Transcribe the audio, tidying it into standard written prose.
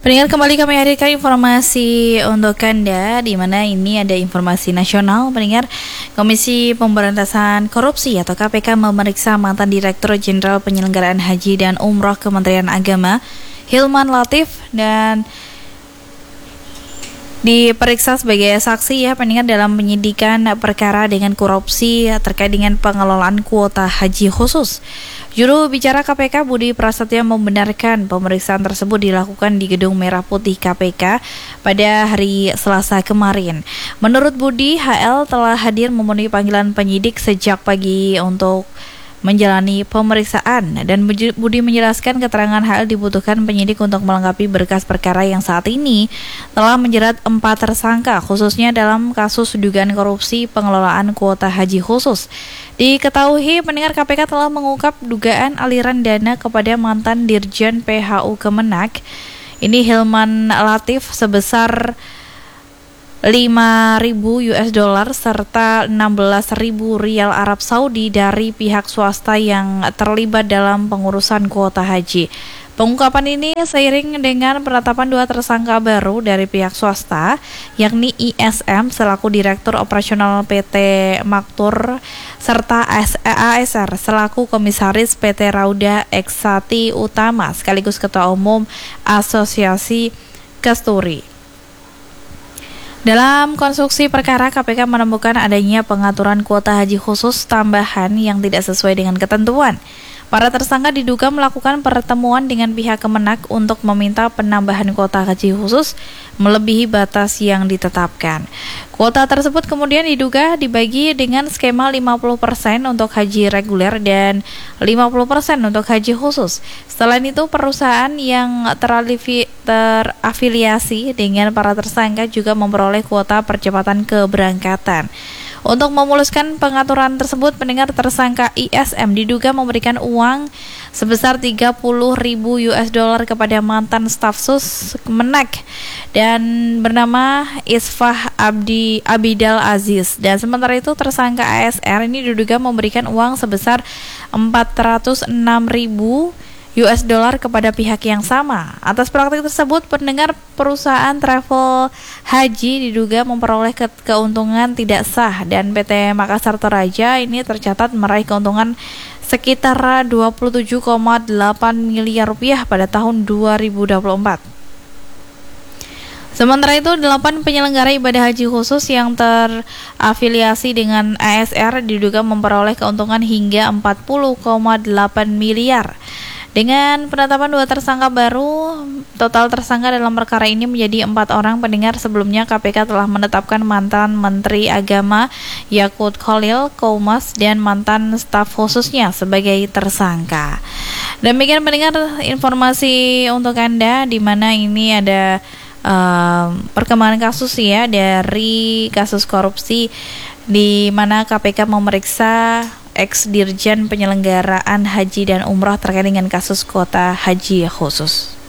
Pendengar, kembali kami hadirkan informasi untuk Anda, di mana ini ada informasi nasional. Pendengar, Komisi Pemberantasan Korupsi atau KPK memeriksa mantan Direktur Jenderal Penyelenggaraan Haji dan Umroh Kementerian Agama, Hilman Latif, dan diperiksa sebagai saksi pendengar dalam penyidikan perkara dengan korupsi terkait dengan pengelolaan kuota haji khusus. Juru bicara KPK Budi Prasetyo membenarkan pemeriksaan tersebut dilakukan di Gedung Merah Putih KPK pada hari Selasa kemarin. Menurut Budi, HL telah hadir memenuhi panggilan penyidik sejak pagi untuk menjalani pemeriksaan, dan Budi menjelaskan keterangan HL dibutuhkan penyidik untuk melengkapi berkas perkara yang saat ini telah menjerat 4 tersangka khususnya dalam kasus dugaan korupsi pengelolaan kuota haji khusus. Diketahui pendengar, KPK telah mengungkap dugaan aliran dana kepada mantan Dirjen PHU Kemenak ini Hilman Latif sebesar $5.000 serta Rp16.000 Arab Saudi dari pihak swasta yang terlibat dalam pengurusan kuota haji. Pengungkapan ini seiring dengan penetapan 2 tersangka baru dari pihak swasta, yakni ISM selaku Direktur Operasional PT Maktur serta ASR selaku Komisaris PT Rauda Eksati Utama sekaligus Ketua Umum Asosiasi Kasturi. Dalam konstruksi perkara, KPK menemukan adanya pengaturan kuota haji khusus tambahan yang tidak sesuai dengan ketentuan. Para tersangka diduga melakukan pertemuan dengan pihak Kemenak untuk meminta penambahan kuota haji khusus melebihi batas yang ditetapkan. Kuota tersebut kemudian diduga dibagi dengan skema 50% untuk haji reguler dan 50% untuk haji khusus. Selain itu, perusahaan yang terafiliasi dengan para tersangka juga memperoleh kuota percepatan keberangkatan. Untuk memuluskan pengaturan tersebut, pendengar, tersangka ISM diduga memberikan uang sebesar $30.000 kepada mantan staf sus Kemenak dan bernama Isfah Abidal Aziz. Dan sementara itu tersangka ASR ini diduga memberikan uang sebesar $406.000 kepada pihak yang sama. Atas praktik tersebut, pendengar, perusahaan travel haji diduga memperoleh keuntungan tidak sah dan PT Makassar Toraja ini tercatat meraih keuntungan sekitar Rp27,8 miliar pada tahun 2024. Sementara itu, 8 penyelenggara ibadah haji khusus yang terafiliasi dengan ASR diduga memperoleh keuntungan hingga Rp40,8 miliar. Dengan penetapan 2 tersangka baru, total tersangka dalam perkara ini menjadi 4 orang. Pendengar, sebelumnya KPK telah menetapkan mantan Menteri Agama Yakut Khalil Qoumas dan mantan staf khususnya sebagai tersangka. Demikian pendengar informasi untuk Anda, di mana ini ada perkembangan kasus dari kasus korupsi di mana KPK memeriksa ex-dirjen penyelenggaraan haji dan umroh terkait dengan kasus kuota haji khusus.